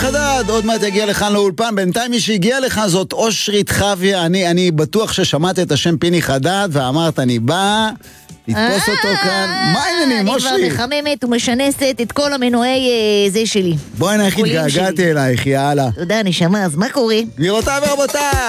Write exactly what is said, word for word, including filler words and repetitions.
חדד, עוד מעט יגיע לכאן לאולפן. בינתיים מי שהגיע לכאן זאת אושרית חוויה. אני, אני בטוח ששמעת את השם פיני חדד ואמרת אני בא לתפוס אותו כאן. מה העניינים, אושרית? אני כבר מחממת ומשנסת את כל המנועי זה שלי. בואי נחית, געגעתי אלייך, יאללה. תודה, נשמה, אז מה קורה? גבירותיי ורבותיי,